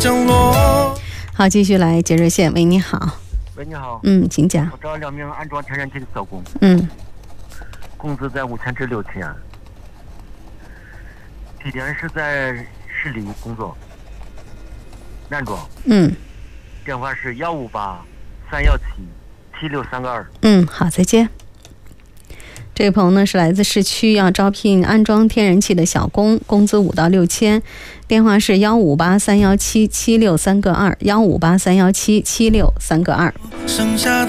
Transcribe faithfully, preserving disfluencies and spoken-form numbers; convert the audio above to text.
角落。 好，继续来接热线。喂，你好。 喂，你好。 嗯，请讲。 我找两名安装天然气的小工。 嗯。 工资在五千至六千。地点是在市里工作。安装。 嗯。 电话是幺五八三幺七七六三个二。 嗯，好，再见。这位朋友呢是来自市区，要招聘安装天然气的小工，工资五到六千，电话是幺五八三幺七七六三个二，幺五八三幺七七六三个二。 剩下